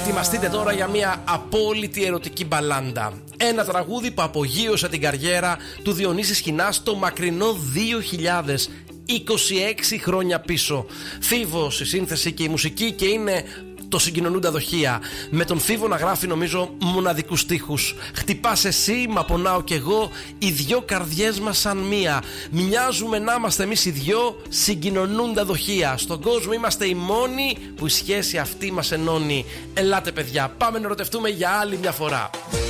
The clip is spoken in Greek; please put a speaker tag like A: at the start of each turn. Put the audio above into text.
A: Ετοιμαστείτε τώρα για μια απόλυτη ερωτική μπαλάντα. Ένα τραγούδι που απογείωσε την καριέρα του Διονύση Σχοινά στο μακρινό 2000. 26 χρόνια πίσω. Φίβος η σύνθεση και η μουσική, και είναι το Συγκοινωνούντα δοχεία. Με τον Φίβο να γράφει νομίζω μοναδικούς στίχους. Χτυπάς εσύ, μα πονάω κι εγώ, οι δυο καρδιές μας σαν μία. Μοιάζουμε να είμαστε εμείς οι δυο, συγκοινωνούντα δοχεία. Στον κόσμο είμαστε οι μόνοι που η σχέση αυτή μας ενώνει. Ελάτε παιδιά, πάμε να ερωτευτούμε για άλλη μια φορά.